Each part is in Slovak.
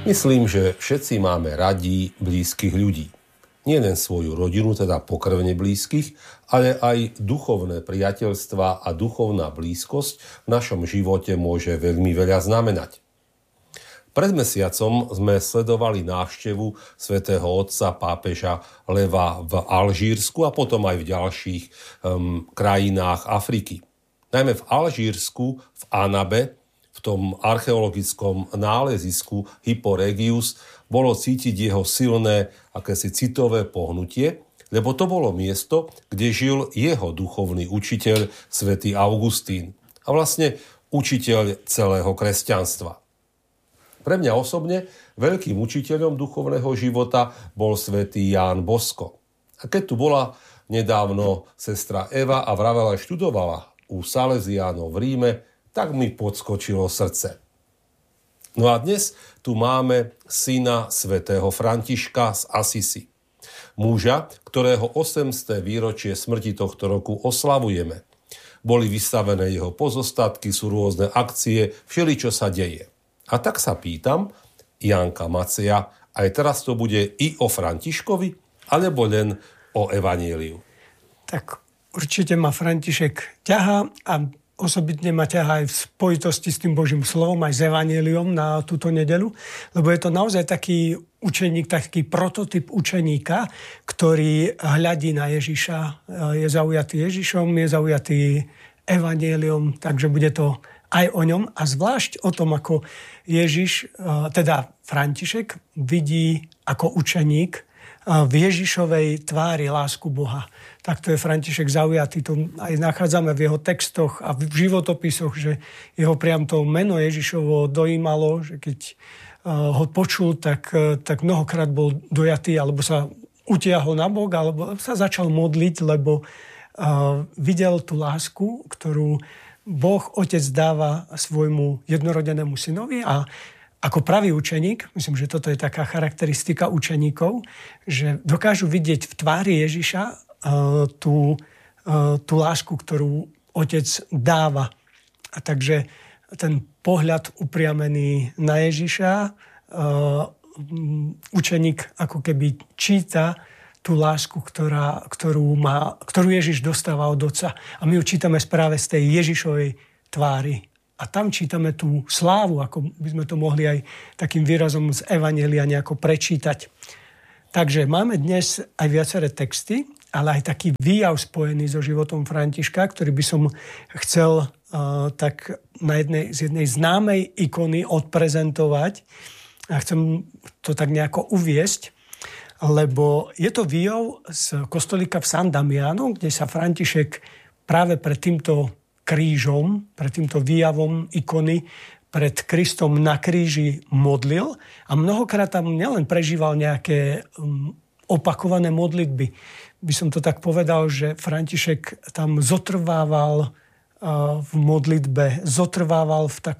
Myslím, že všetci máme radi blízkych ľudí. Nie len svoju rodinu, teda pokrvne blízkych, ale aj duchovné priateľstva a duchovná blízkosť v našom živote môže veľmi veľa znamenať. Pred mesiacom sme sledovali návštevu svätého otca pápeža Leva v Alžírsku a potom aj v ďalších krajinách Afriky. Najmä v Alžírsku, v Anabe, v tom archeologickom nálezisku Hippo Regius bolo cítiť jeho silné akési citové pohnutie, lebo to bolo miesto, kde žil jeho duchovný učiteľ svätý Augustín a vlastne učiteľ celého kresťanstva. Pre mňa osobne veľkým učiteľom duchovného života bol svätý Ján Bosko. A keď tu bola nedávno sestra Eva a vravela študovala u Salesiánov v Ríme, tak mi podskočilo srdce. No a dnes tu máme syna svätého Františka z Asisi. Muža, ktorého 800. výročie smrti tohto roku oslavujeme. Boli vystavené jeho pozostatky, sú rôzne akcie, všeličo sa deje. A tak sa pýtam, Janka Maceja, aj teraz to bude i o Františkovi, alebo len o evanjeliu? Tak určite ma František ťahá a osobitne ma ťahá aj v spojitosti s tým Božím slovom, aj s evanjeliom na túto nedeľu, lebo je to naozaj taký učeník, taký prototyp učeníka, ktorý hľadí na Ježiša, je zaujatý Ježišom, je zaujatý evanjeliom, takže bude to aj o ňom a zvlášť o tom, ako Ježiš, teda František, vidí ako učeník v Ježišovej tvári lásku Boha. Takto je František zaujatý. To aj nachádzame v jeho textoch a v životopisoch, že jeho priam to meno Ježišovo dojímalo, že keď ho počul, tak mnohokrát bol dojatý, alebo sa utiahol na bok, alebo sa začal modliť, lebo videl tú lásku, ktorú Boh Otec dáva svojmu jednorodenému synovi a ako pravý učeník, myslím, že toto je taká charakteristika učeníkov, že dokážu vidieť v tvári Ježiša tú lásku, ktorú Otec dáva. A takže ten pohľad upriamený na Ježiša, učeník ako keby číta tú lásku, ktorú Ježiš dostáva od Otca. A my ju čítame práve z tej Ježišovej tvári. A tam čítame tú slávu, ako by sme to mohli aj takým výrazom z evanjelia nejako prečítať. Takže máme dnes aj viaceré texty, ale aj taký výjav spojený so životom Františka, ktorý by som chcel tak z jednej známej ikony odprezentovať. A chcem to tak nejako uviesť, lebo je to výjav z kostolíka v San Damiano, kde sa František práve pred týmto krížom, pred týmto výjavom ikony, pred Kristom na kríži modlil a mnohokrát tam nielen prežíval nejaké opakované modlitby. By som to tak povedal, že František tam zotrvával v modlitbe, zotrvával v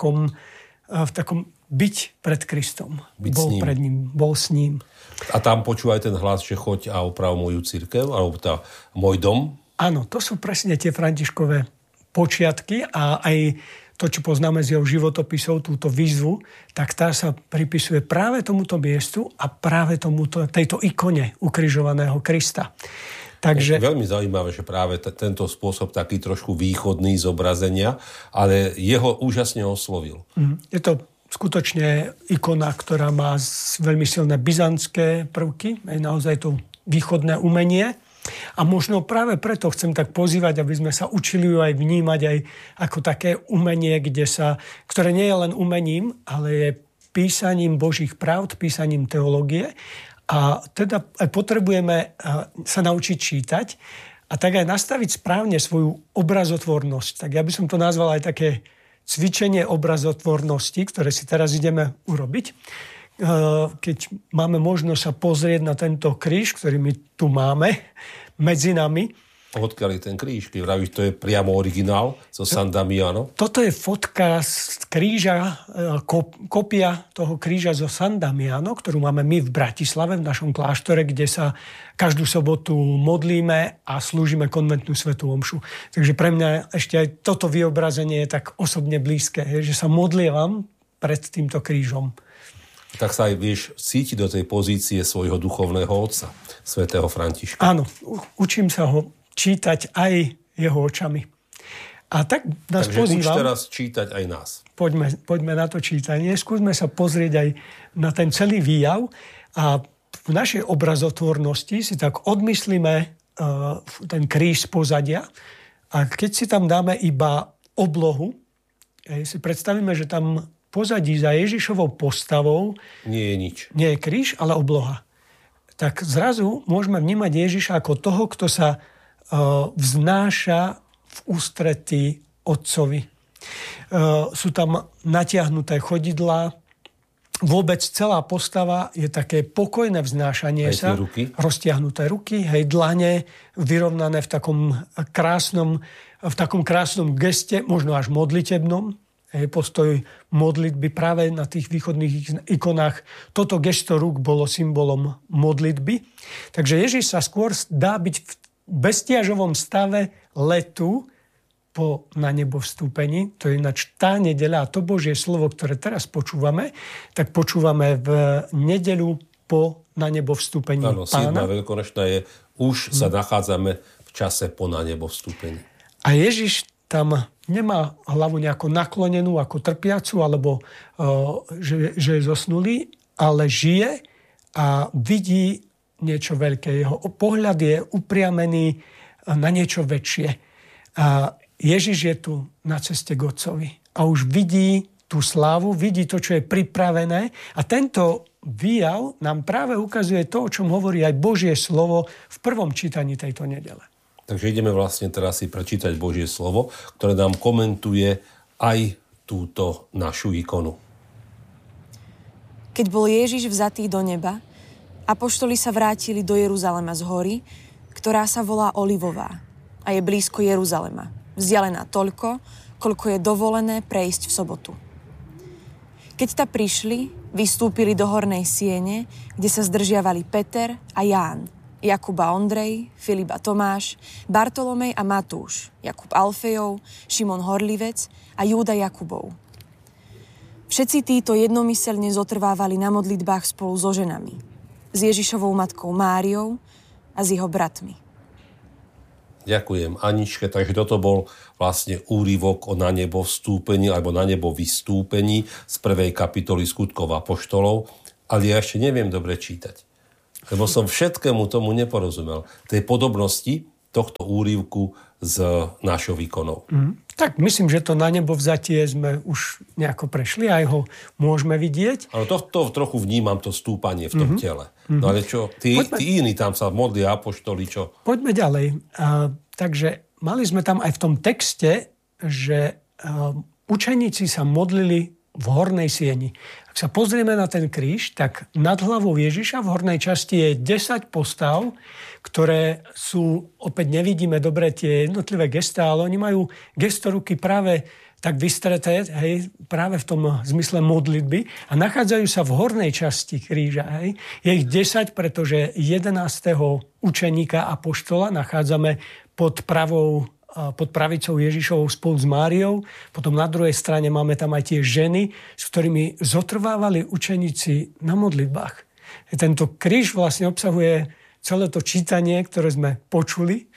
takom byť pred Kristom. Bol pred ním, bol s ním. A tam počúvaj ten hlas, že choď a oprav moju cirkev, alebo môj dom? Áno, to sú presne tie Františkové počiatky a aj to, čo poznáme z jeho životopisov, túto výzvu, tak tá sa pripisuje práve tomuto miestu a práve tejto ikone ukrižovaného Krista. Takže... Je veľmi zaujímavé, že práve tento spôsob taký trošku východný zobrazenia, ale jeho úžasne oslovil. Je to skutočne ikona, ktorá má veľmi silné byzantské prvky, aj naozaj to východné umenie. A možno práve preto chcem tak pozývať, aby sme sa učili ju aj vnímať aj ako také umenie, ktoré nie je len umením, ale je písaním Božích pravd, písaním teológie. A teda aj potrebujeme sa naučiť čítať a tak aj nastaviť správne svoju obrazotvornosť. Tak ja by som to nazval aj také cvičenie obrazotvornosti, ktoré si teraz ideme urobiť. Keď máme možnosť sa pozrieť na tento kríž, ktorý my tu máme medzi nami. Odkiaľ je ten kríž? Keď vravíš, to je priamo originál zo San Damiano? Toto je fotka z kríža, kopia toho kríža zo San Damiano, ktorú máme my v Bratislave, v našom kláštore, kde sa každú sobotu modlíme a slúžime konventnú svätú omšu. Takže pre mňa ešte aj toto vyobrazenie je tak osobne blízke, že sa modlievam pred týmto krížom. Tak sa aj vieš cítiť do tej pozície svojho duchovného otca, svätého Františka. Áno, učím sa ho čítať aj jeho očami. A tak nás Takže pozývam. už teraz čítať aj nás. Poďme na to čítanie. Skúsme sa pozrieť aj na ten celý výjav a v našej obrazotvornosti si tak odmyslíme ten kríž z pozadia a keď si tam dáme iba oblohu, si predstavíme, že tam pozadí za Ježišovou postavou nie je nič. Nie je kríž, ale obloha. Tak zrazu môžeme vnímať Ježiša ako toho, kto sa vznáša v ústretí Otcovi. Sú tam natiahnuté chodidlá. Vôbec celá postava je také pokojné vznášanie sa. Ruky. Roztiahnuté ruky, dlane vyrovnané v takom krásnom geste, možno až modlitebnom. Postoj modlitby práve na tých východných ikonách. Toto gesto rúk bolo symbolom modlitby. Takže Ježiš sa skôr dá byť v bezťažovom stave letu po na nebo vstúpení. To je ináč tá nedeľa a to Božie slovo, ktoré teraz počúvame, tak počúvame v nedeľu po na nebo vstúpení Áno, Pána. 7. veľkonočná je, už sa nachádzame v čase po na nebo vstúpení. A Ježiš tam nemá hlavu nejako naklonenú, ako trpiacu, alebo že je zosnulý, ale žije a vidí niečo veľké. Jeho pohľad je upriamený na niečo väčšie. A Ježiš je tu na ceste k Otcovi. A už vidí tú slávu, vidí to, čo je pripravené. A tento výjav nám práve ukazuje to, o čom hovorí aj Božie slovo v prvom čítaní tejto nedele. Takže ideme vlastne teraz si prečítať Božie slovo, ktoré nám komentuje aj túto našu ikonu. Keď bol Ježiš vzatý do neba, apoštoli sa vrátili do Jeruzalema z hory, ktorá sa volá Olivová a je blízko Jeruzalema, vzdialená toľko, koľko je dovolené prejsť v sobotu. Keď ta prišli, vystúpili do hornej siene, kde sa zdržiavali Peter a Ján, Jakub a Ondrej, Filip a Tomáš, Bartolomej a Matúš, Jakub Alfejov, Šimon Horlivec a Júda Jakubov. Všetci títo jednomyselne zotrvávali na modlitbách spolu so ženami, s Ježišovou matkou Máriou a s jeho bratmi. Ďakujem Aničke, takže toto bol vlastne úryvok o na nebo vstúpení alebo na nebo vystúpení z 1. kapitoly Skutkov apoštolov, ale ja ešte neviem dobre čítať, lebo som všetkému tomu neporozumel. Tej podobnosti tohto úryvku s našou ikonou. Tak myslím, že to na nebo vzatie sme už nejako prešli, aj ho môžeme vidieť. Ale to trochu vnímam, to stúpanie v tom tele. No ale čo, tí iní tam sa modlia, apoštoli, čo? Poďme ďalej. Takže mali sme tam aj v tom texte, že učeníci sa modlili v hornej sieni. Ak sa pozrieme na ten kríž, tak nad hlavou Ježiša v hornej časti je 10 postav, ktoré sú, opäť nevidíme dobre tie jednotlivé gestá, ale oni majú gesto ruky práve tak vystreté, práve v tom zmysle modlitby a nachádzajú sa v hornej časti kríža. Je ich 10, pretože 11. učeníka apoštola nachádzame pod pravicou Ježišovou spolu s Máriou. Potom na druhej strane máme tam aj tie ženy, s ktorými zotrvávali učeníci na modlitbách. Tento kríž vlastne obsahuje celé to čítanie, ktoré sme počuli.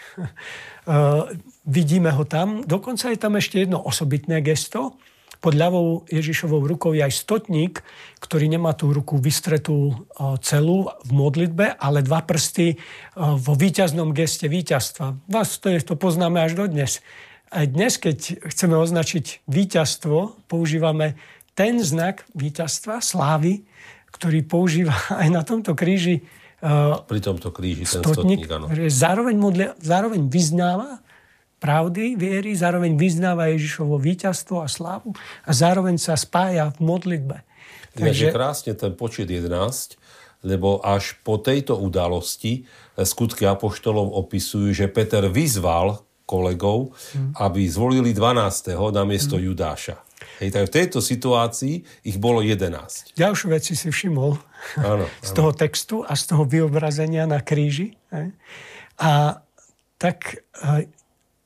Vidíme ho tam. Dokonca je tam ešte jedno osobitné gesto. Pod ľavou Ježišovou rukou je aj stotník, ktorý nemá tú ruku vystretú celú v modlitbe, ale 2 prsty vo víťaznom geste víťazstva. Vás to poznáme až dodnes. Aj dnes, keď chceme označiť víťazstvo, používame ten znak víťazstva, slávy, ktorý používa aj na tomto kríži pri tomto kríži ten stotník, áno. Zároveň vyznáva pravdy, viery, zároveň vyznáva Ježišovo víťazstvo a slávu a zároveň sa spája v modlitbe. Takže krásne ten počet 11, lebo až po tejto udalosti skutky apoštolov opisujú, že Peter vyzval kolegov, aby zvolili 12. namiesto Judáša. Tak v tejto situácii ich bolo 11. Ďalšiu vec si všimol z toho textu a z toho vyobrazenia na kríži. A tak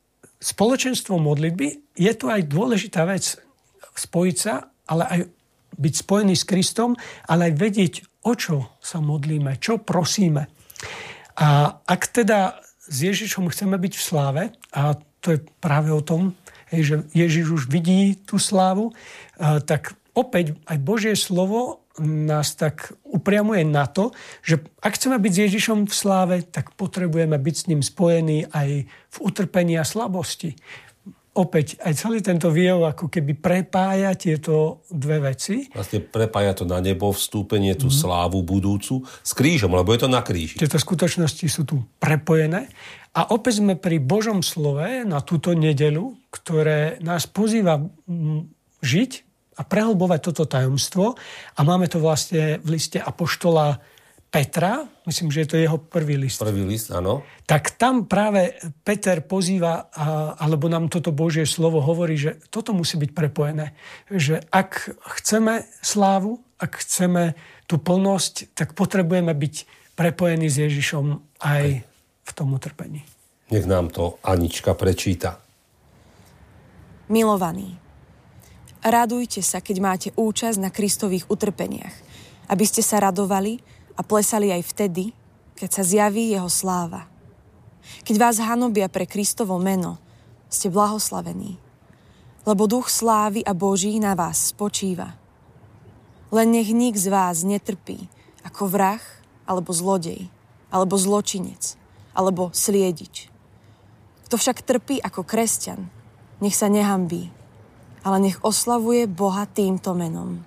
spoločenstvo modlitby je tu aj dôležitá vec spojiť sa, ale aj byť spojený s Kristom, ale aj vedieť, o čo sa modlíme, čo prosíme. A ak teda s Ježišom chceme byť v sláve, a to je práve o tom, že Ježiš už vidí tú slávu, tak opäť aj Božie slovo nás tak upriamuje na to, že ak chceme byť s Ježišom v sláve, tak potrebujeme byť s ním spojení aj v utrpení a slabosti. Opäť aj celý tento výjav ako keby prepája tieto dve veci. Vlastne prepája to na nebo vstúpenie, tú slávu budúcu s krížom, lebo je to na kríži. Tieto skutočnosti sú tu prepojené. A opäť sme pri Božom slove na túto nedeľu, ktoré nás pozýva žiť a prehlbovať toto tajomstvo. A máme to vlastne v liste apoštola Petra, myslím, že je to jeho prvý list. Prvý list, áno. Tak tam práve Peter pozýva, alebo nám toto Božie slovo hovorí, že toto musí byť prepojené. Že ak chceme slávu, ak chceme tú plnosť, tak potrebujeme byť prepojení s Ježišom aj v tom utrpení. Nech nám to Anička prečíta. Milovaní, radujte sa, keď máte účasť na Kristových utrpeniach, aby ste sa radovali a plesali aj vtedy, keď sa zjaví jeho sláva. Keď vás hanobia pre Kristovo meno, ste blahoslavení, lebo duch slávy a Boží na vás spočíva. Len nech nik z vás netrpí ako vrah, alebo zlodej, alebo zločinec, alebo sliedič. Kto však trpí ako kresťan, nech sa nehanbí, ale nech oslavuje Boha týmto menom.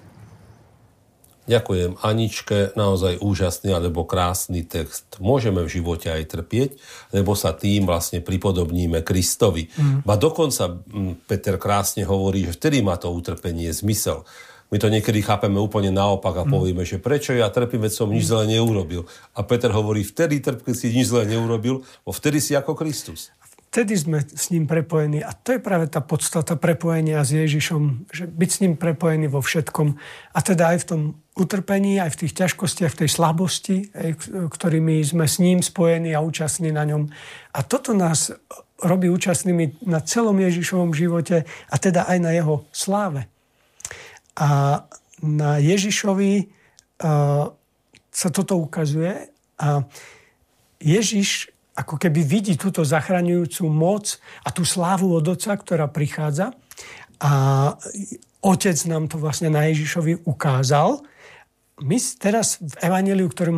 Ďakujem Aničke, naozaj úžasný alebo krásny text. Môžeme v živote aj trpieť, lebo sa tým vlastne pripodobníme Kristovi. Ba dokonca Peter krásne hovorí, že vtedy má to utrpenie zmysel. My to niekedy chápeme úplne naopak a povieme, že prečo ja trpím, veď som nič zle neurobil. A Peter hovorí, vtedy trpí, si nič zle neurobil, bo vtedy si ako Kristus. Vtedy sme s ním prepojení a to je práve tá podstata prepojenia s Ježišom, že byť s ním prepojený vo všetkom. A teda aj v tom utrpení, aj v tých ťažkostiach, v tej slabosti, ktorými sme s ním spojení a účastní na ňom. A toto nás robí účastnými na celom Ježišovom živote a teda aj na jeho sláve. A na Ježišovi sa toto ukazuje a Ježiš ako keby vidí túto zachraňujúcu moc a tú slávu od Otca, ktorá prichádza. A Otec nám to vlastne na Ježišovi ukázal. My teraz v evanjeliu, ktorú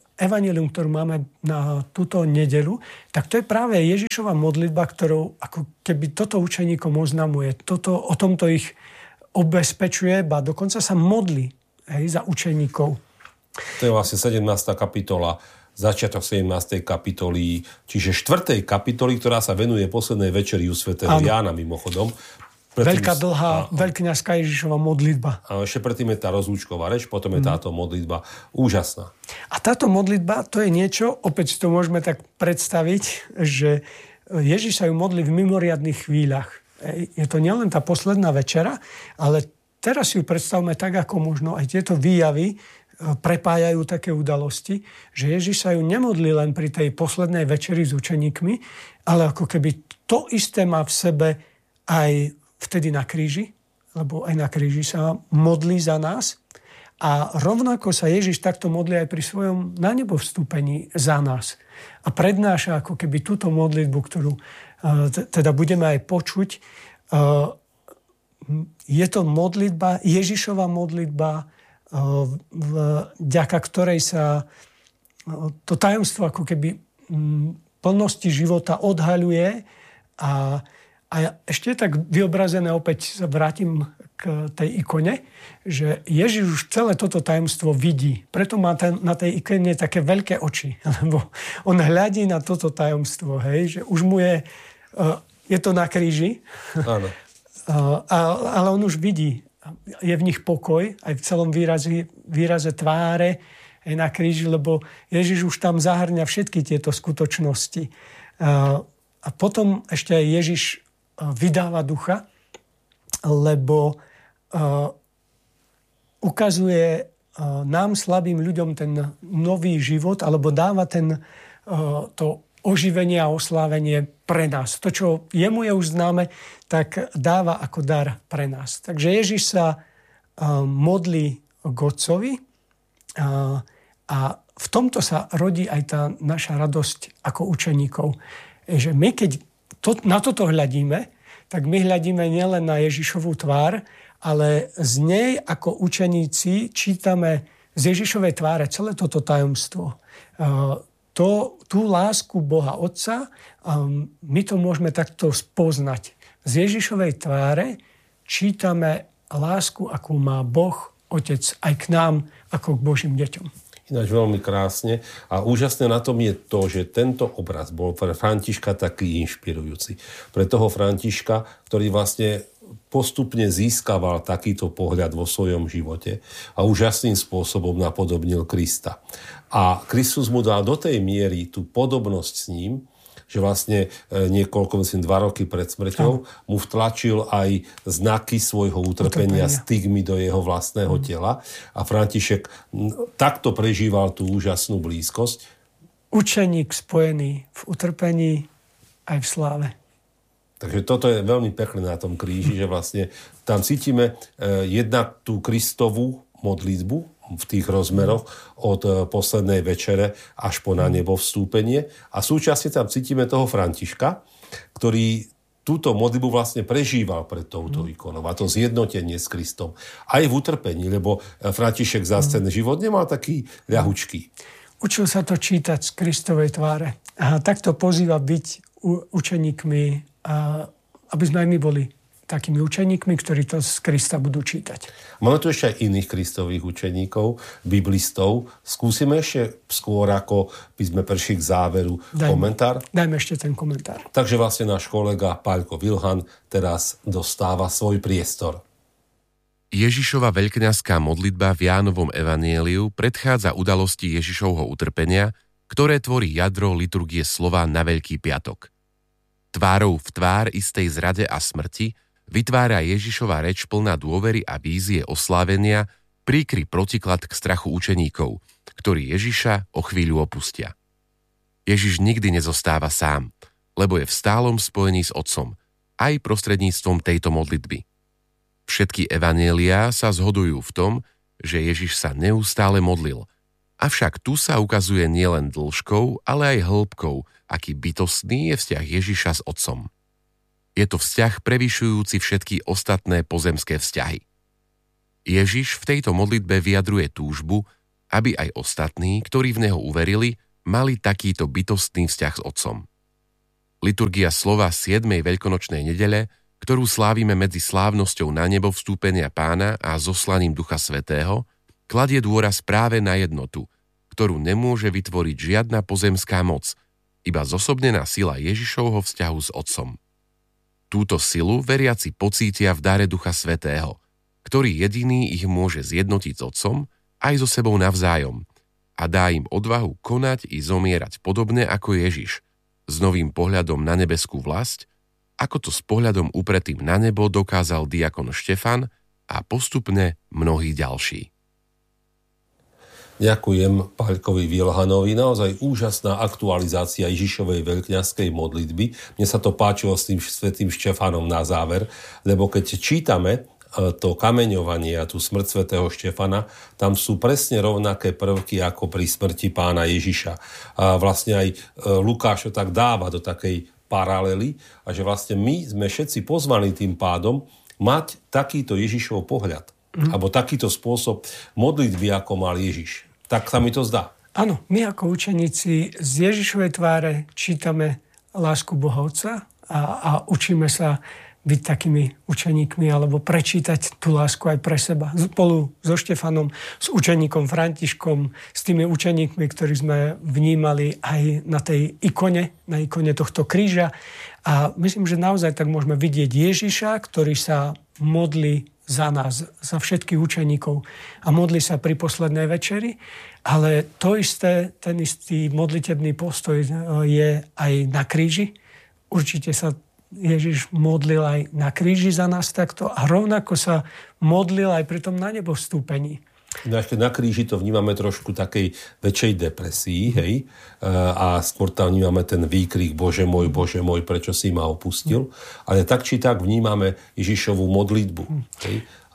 máme na túto nedeľu, tak to je práve Ježišova modlitba, ktorou ako keby toto učeníkom oznamuje. O tomto ich obezpečuje, ba dokonca sa modlí za učeníkov. To je vlastne 17. kapitola, začiatok 17. kapitoly, čiže 4. kapitoly, ktorá sa venuje poslednej večeri u svätého Jána mimochodom. Veľká dlhá veľkňazská Ježišova modlitba. A ešte predtým je tá rozlúčková reč, potom je táto modlitba úžasná. A táto modlitba, to je niečo, opäť to môžeme tak predstaviť, že Ježiš sa ju modlí v mimoriadnych chvíľach. Je to nielen tá posledná večera, ale teraz si ju predstavme tak, ako možno aj tieto výjavy prepájajú také udalosti, že Ježiš sa ju nemodlí len pri tej poslednej večeri s učeníkmi, ale ako keby to isté má v sebe aj vtedy na kríži, lebo aj na kríži sa modlí za nás. A rovnako sa Ježiš takto modlí aj pri svojom na nebo vstúpení za nás. A prednáša ako keby túto modlitbu, ktorú teda budeme aj počuť. Je to modlitba, Ježišova modlitba, vďaka ktorej sa to tajomstvo ako keby plnosti života odhaľuje a ešte je tak vyobrazené, opäť sa vrátim k tej ikone, že Ježiš už celé toto tajomstvo vidí. Preto má na tej ikone také veľké oči, lebo on hľadí na toto tajomstvo, že už mu je to na kríži, áno. Ale on už vidí, je v nich pokoj, aj v celom výraze tváre aj na kríži, lebo Ježiš už tam zahrňa všetky tieto skutočnosti. A potom ešte aj Ježiš vydáva ducha, lebo ukazuje nám, slabým ľuďom, ten nový život, alebo dáva to oživenie a oslávenie pre nás. To, čo jemu je už známe, tak dáva ako dar pre nás. Takže Ježiš sa modlí k Otcovi a v tomto sa rodí aj tá naša radosť ako učeníkov. Že my, keď na toto hľadíme, tak my hľadíme nielen na Ježišovú tvár, ale z nej ako učeníci čítame z Ježišovej tváre celé toto tajomstvo. Tú lásku Boha Otca, my to môžeme takto spoznať. Z Ježišovej tváre čítame lásku, akú má Boh, Otec, aj k nám, ako k Božím deťom. Ináč veľmi krásne. A úžasné na tom je to, že tento obraz bol pre Františka taký inšpirujúci. Pre toho Františka, ktorý vlastne postupne získaval takýto pohľad vo svojom živote a úžasným spôsobom napodobnil Krista. A Kristus mu dal do tej miery tú podobnosť s ním, že vlastne niekoľko, myslím, 2 roky pred smrťou mu vtlačil aj znaky svojho utrpenia, stigmy do jeho vlastného tela. A František takto prežíval tú úžasnú blízkosť. Učeník spojený v utrpení aj v sláve. Takže toto je veľmi pekné na tom kríži, že vlastne tam cítime jednak tú Kristovú modlitbu v tých rozmeroch od poslednej večere až po na nebo vstúpenie. A súčasne tam cítime toho Františka, ktorý túto modlitbu vlastne prežíval pred touto ikonou. A to zjednotenie s Kristom. Aj v utrpení, lebo František zase ten život nemal taký ľahučký. Učil sa to čítať z Kristovej tváre. A takto pozýva byť učeníkmi, aby sme aj my boli takými učeníkmi, ktorí to z Krista budú čítať. Máme tu ešte aj iných Kristových učeníkov, biblistov. Skúsime ešte skôr, ako by sme prešli k záveru, komentár. Dajme ešte ten komentár. Takže vlastne náš kolega Paľko Vilhan teraz dostáva svoj priestor. Ježišova veľkňazská modlitba v Jánovom evanjeliu predchádza udalosti Ježišovho utrpenia, ktoré tvorí jadro liturgie slova na Veľký piatok. Tvárou v tvár istej zrade a smrti vytvára Ježišova reč plná dôvery a vízie oslávenia príkry protiklad k strachu učeníkov, ktorí Ježiša o chvíľu opustia. Ježiš nikdy nezostáva sám, lebo je v stálom spojení s Otcom, aj prostredníctvom tejto modlitby. Všetky evanjeliá sa zhodujú v tom, že Ježiš sa neustále modlil, avšak tu sa ukazuje nielen dĺžkou, ale aj hĺbkou, aký bytostný je vzťah Ježiša s Otcom. Je to vzťah prevyšujúci všetky ostatné pozemské vzťahy. Ježiš v tejto modlitbe vyjadruje túžbu, aby aj ostatní, ktorí v neho uverili, mali takýto bytostný vzťah s Otcom. Liturgia slova 7. veľkonočnej nedele, ktorú slávime medzi slávnosťou na nebo vstúpenia Pána a zoslaním Ducha Svätého, kladie dôraz práve na jednotu, ktorú nemôže vytvoriť žiadna pozemská moc, iba zosobnená sila Ježišovho vzťahu s Otcom. Túto silu veriaci pocítia v dare Ducha Svätého, ktorý jediný ich môže zjednotiť s Otcom aj so sebou navzájom a dá im odvahu konať i zomierať podobne ako Ježiš, s novým pohľadom na nebeskú vlasť, ako to s pohľadom upretým na nebo dokázal diakon Štefan a postupne mnohí ďalší. Ďakujem Paľkovi Vilhanovi. Naozaj úžasná aktualizácia Ježišovej veľkňazskej modlitby. Mne sa to páčilo s tým svätým Štefanom na záver, lebo keď čítame to kameňovanie a tú smrť svätého Štefana, tam sú presne rovnaké prvky ako pri smrti pána Ježiša. A vlastne aj Lukáš to tak dáva do takej paralely a že vlastne my sme všetci pozvaní tým pádom mať takýto Ježišov pohľad. Alebo takýto spôsob modlitby, ako mal Ježiš. Tak sa mi to zdá. Áno, my ako učeníci z Ježišovej tváre čítame lásku Boha Otca a učíme sa byť takými učeníkmi alebo prečítať tú lásku aj pre seba. Spolu so Štefanom, s učeníkom Františkom, s tými učeníkmi, ktorí sme vnímali aj na tej ikone, na ikone tohto kríža. A myslím, že naozaj tak môžeme vidieť Ježiša, ktorý sa modlí za nás, za všetkých učeníkov a modlí sa pri poslednej večeri, ale to isté, ten istý modlitebný postoj je aj na kríži. Určite sa Ježiš modlil aj na kríži za nás takto a rovnako sa modlil aj pri tom na nebo vstúpení. Na kríži to vnímame trošku takej väčšej depresii, hej? A skôr tam vnímame ten výkrik Bože môj, prečo si ma opustil? Ale tak či tak vnímame Ježišovú modlitbu. Hej?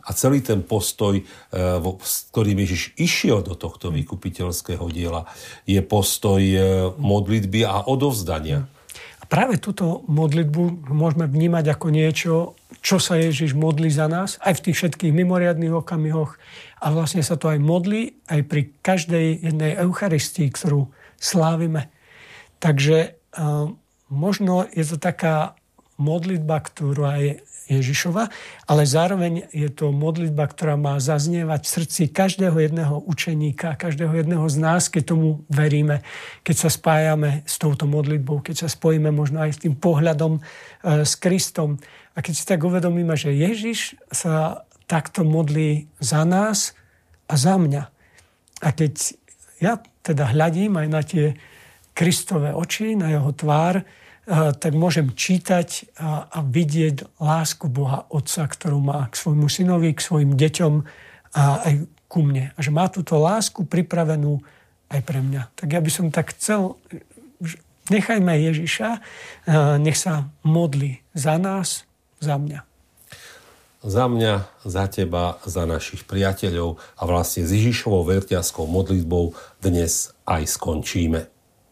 A celý ten postoj, s ktorým Ježiš išiel do tohto vykupiteľského diela, je postoj modlitby a odovzdania. A práve túto modlitbu môžeme vnímať ako niečo, čo sa Ježiš modlí za nás, aj v tých všetkých mimoriadnych okamihoch. A vlastne sa to aj modlí aj pri každej jednej Eucharistii, ktorú slávime. Takže možno je to taká modlitba, ktorá je Ježišova, ale zároveň je to modlitba, ktorá má zaznievať v srdci každého jedného učeníka, každého jedného z nás, keď tomu veríme, keď sa spájame s touto modlitbou, keď sa spojíme možno aj s tým pohľadom s Kristom. A keď si tak uvedomíme, že Ježiš sa takto modlí za nás a za mňa. A keď ja teda hľadím aj na tie Kristove oči, na jeho tvár, tak môžem čítať a vidieť lásku Boha Otca, ktorú má k svojmu synovi, k svojim deťom a aj ku mne. A že má túto lásku pripravenú aj pre mňa. Tak ja by som tak chcel, nechajme Ježiša, nech sa modlí za nás, za mňa. Za mňa, za teba, za našich priateľov a vlastne s Ježišovou veľkňazskou modlitbou dnes aj skončíme.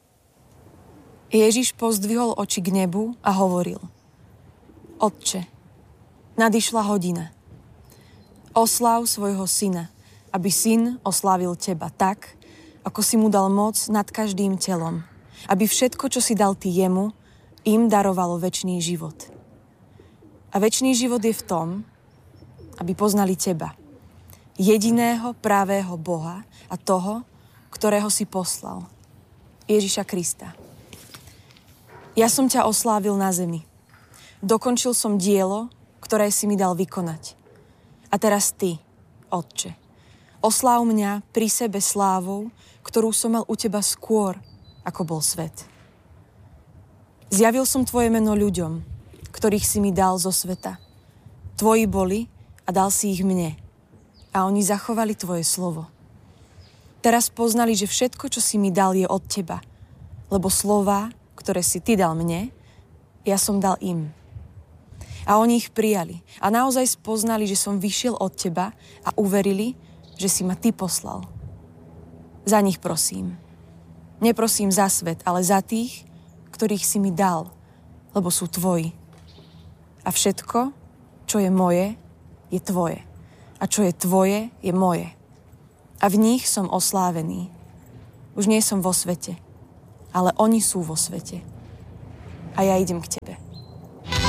Ježiš pozdvihol oči k nebu a hovoril: Otče, nadišla hodina. Osláv svojho syna, aby syn oslávil teba tak, ako si mu dal moc nad každým telom, aby všetko, čo si dal ty jemu, im darovalo večný život. A večný život je v tom, aby poznali teba, jediného pravého Boha a toho, ktorého si poslal, Ježiša Krista. Ja som ťa oslávil na zemi. Dokončil som dielo, ktoré si mi dal vykonať. A teraz ty, Otče, osláv mňa pri sebe slávou, ktorú som mal u teba skôr, ako bol svet. Zjavil som tvoje meno ľuďom, ktorých si mi dal zo sveta. Tvoji boli a dal si ich mne. A oni zachovali tvoje slovo. Teraz poznali, že všetko, čo si mi dal, je od teba. Lebo slová, ktoré si ty dal mne, ja som dal im. A oni ich prijali. A naozaj spoznali, že som vyšiel od teba a uverili, že si ma ty poslal. Za nich prosím. Neprosím za svet, ale za tých, ktorých si mi dal, lebo sú tvoji. A všetko, čo je moje, je tvoje. A čo je tvoje, je moje. A v nich som oslávený. Už nie som vo svete, ale oni sú vo svete. A ja idem k tebe.